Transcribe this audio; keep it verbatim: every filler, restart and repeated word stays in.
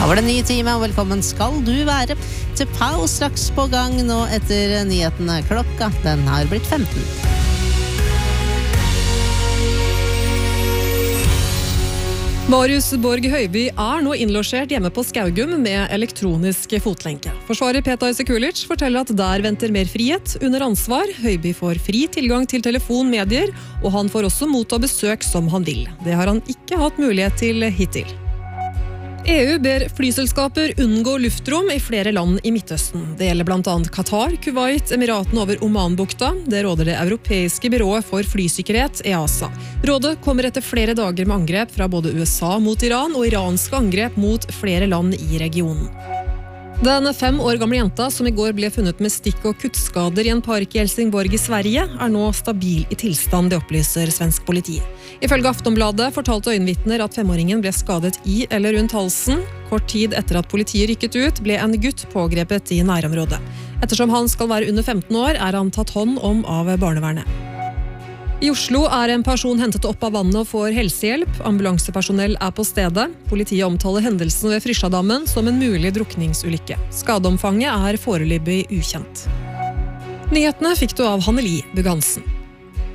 Da var det ny time, og velkommen skal du være til Pau straks på gang nå etter nyhetene. Klokka, den har blitt femten. Marius Borg Høiby er nå innlosjert hjemme på Skaugum med elektronisk fotlenke. Forsvarer Petar Sekulic forteller at der venter mer frihet under ansvar. Høiby får fri tilgang til telefon, medier, og han får også motta besøk som han vil. Det har han ikke hatt mulighet til hittil. E U ber flyselskaper unngå luftrom i flere land i Midtøsten. Det gjelder blant annet Qatar, Kuwait, Emiraten over Omanbukta. Det råder det europeiske byrået for flysikkerhet, E A S A. Rådet kommer etter flere dager med angrep fra både U S A mot Iran og iranske angrep mot flere land i regionen. Den fem år gamle jenta som i går ble funnet med stikk- og kuttskader i en park i Helsingborg i Sverige, er nå stabil i tilstand, det opplyser svensk politi. Ifølge Aftonbladet fortalte øyenvitner at femåringen ble skadet i eller rundt halsen. Kort tid etter at politiet rykket ut, ble en gutt pågrepet i nærområdet. Ettersom han skal være under femten år, er han tatt hånd om av barnevernet. I Oslo er en person hentet opp av vannet og får helsehjelp. Ambulansepersonell er på stedet. Politiet omtaler hendelsen ved Frysjadammen som en mulig drukningsulykke. Skadeomfanget er foreløpig ukjent. Nyhetene fikk du av Hanneli Bugansen.